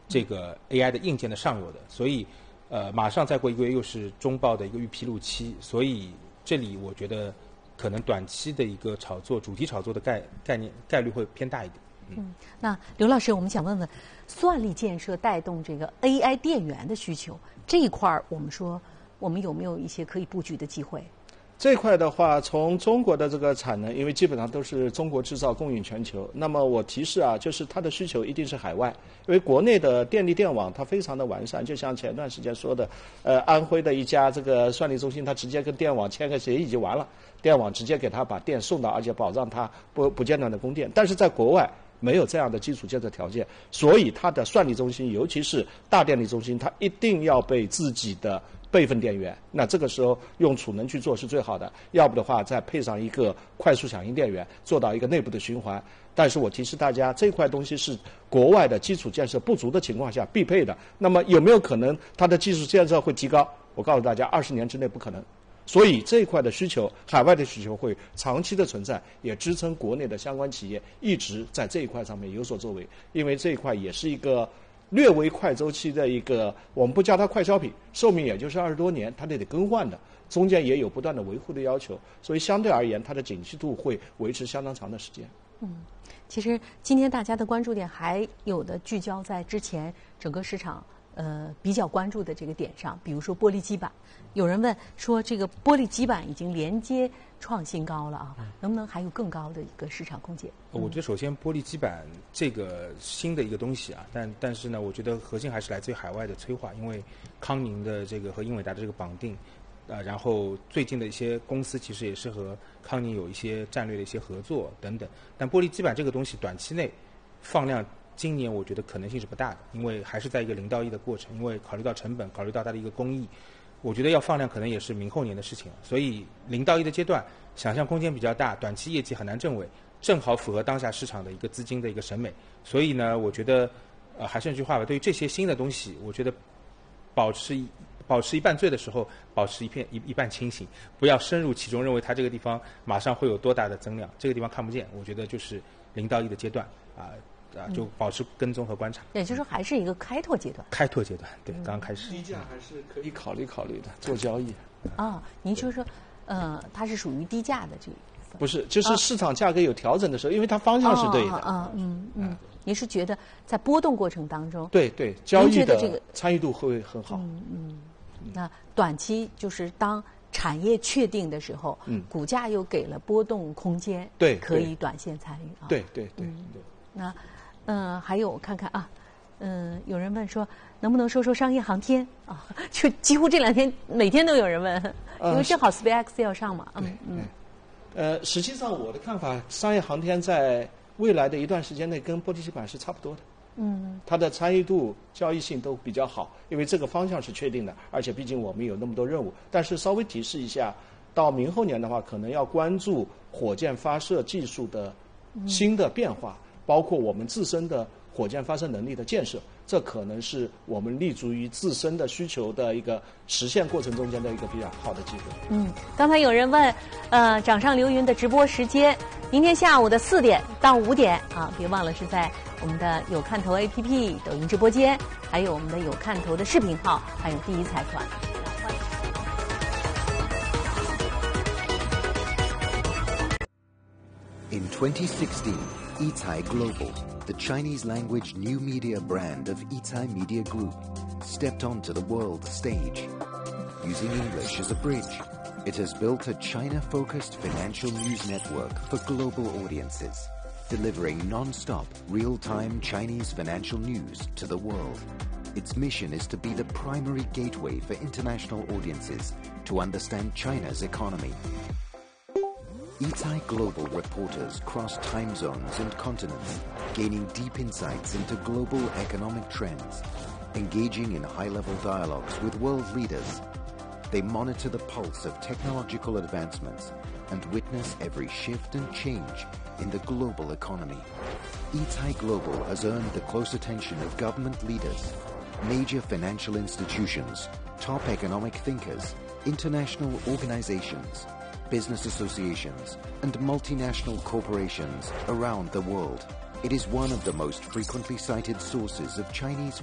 这个 AI 的硬件的上游的，所以马上再过1个月又是中报的一个预披露期，所以这里我觉得可能短期的一个炒作、主题炒作的概率会偏大一点。 那刘老师，我们想问问，算力建设带动这个 AI 电源的需求这一块儿，我们说我们有没有一些可以布局的机会？ 这块的话，从中国的这个产能，因为基本上都是中国制造供应全球，那么我提示啊，就是它的需求一定是海外，因为国内的电力电网它非常的完善，就像前段时间说的，安徽的一家这个算力中心，它直接跟电网签个协议就完了，电网直接给它把电送到，而且保障它不间断的供电。但是在国外没有这样的基础建设条件，所以它的算力中心，尤其是大电力中心，它一定要备自己的备份电源，那这个时候用储能去做是最好的，要不的话再配上一个快速响应电源，做到一个内部的循环。但是我提示大家，这块东西是国外的基础建设不足的情况下必配的。那么有没有可能它的基础建设会提高？我告诉大家，20年之内不可能。所以这一块的需求，海外的需求会长期的存在，也支撑国内的相关企业一直在这一块上面有所作为，因为这一块也是一个略微快周期的一个，我们不叫它快消品，寿命也就是20多年，它得更换的，中间也有不断的维护的要求，所以相对而言，它的景气度会维持相当长的时间。 其实今天大家的关注点还有的聚焦在之前整个市场比较关注的这个点上，比如说玻璃基板。有人问说，这个玻璃基板已经连接创新高了啊，能不能还有更高的一个市场空间？ 我觉得首先玻璃基板这个新的一个东西啊，但是呢，我觉得核心还是来自于海外的催化，因为康宁的这个和英伟达的这个绑定，然后最近的一些公司其实也是和康宁有一些战略的一些合作等等。但玻璃基板这个东西短期内放量，今年我觉得可能性是不大的，因为还是在一个0到1的过程，因为考虑到成本，考虑到它的一个工艺，我觉得要放量可能也是明后年的事情了。所以0到1的阶段，想象空间比较大，短期业绩很难正稳，正好符合当下市场的一个资金的一个审美。所以呢，我觉得还是那句话吧，对于这些新的东西，我觉得保持一半醉的时候，保持一半清醒，不要深入其中，认为它这个地方马上会有多大的增量，这个地方看不见。我觉得就是0到1的阶段就保持跟踪和观察。 也就是说，还是一个开拓阶段。 开拓阶段，对，刚刚开始。 低价还是可以考虑的，做交易。 您说说，它是属于低价的这个。 不是，就是市场价格有调整的时候，因为它方向是对的。 您是觉得在波动过程当中， 对交易的这个参与度会很好。 那短期就是当产业确定的时候，股价又给了波动空间， 对， 可以短线参与啊。 对。 那还有我看看啊，有人问说能不能说说商业航天啊？就几乎这2天每天都有人问，因为正好 SpaceX 要上嘛。 实际上我的看法，商业航天在未来的一段时间内跟玻璃基板是差不多的。它的参与度、交易性都比较好，因为这个方向是确定的，而且毕竟我们有那么多任务。但是稍微提示一下，到明后年的话，可能要关注火箭发射技术的新的变化，包括我们自身的火箭发射能力的建设，这可能是我们立足于自身的需求的一个实现过程中间的一个比较好的机会。 刚才有人问，掌上流云的直播时间，明天下午的4点到5点啊，别忘了是在我们的有看头 APP、抖音直播间，还有我们的有看头的视频号，还有第一财团。 In 2016, Yitai Global, the Chinese-language new media brand of Yitai Media Group, stepped onto the world stage. Using English as a bridge, it has built a China-focused financial news network for global audiences, delivering non-stop, real-time Chinese financial news to the world. Its mission is to be the primary gateway for international audiences to understand China's economy. Yitai Global reporters cross time zones and continents, gaining deep insights into global economic trends, engaging in high-level dialogues with world leaders. They monitor the pulse of technological advancements and witness every shift and change in the global economy. Yitai Global has earned the close attention of government leaders, major financial institutions, top economic thinkers, international organizations, business associations, and multinational corporations around the world. It is one of the most frequently cited sources of Chinese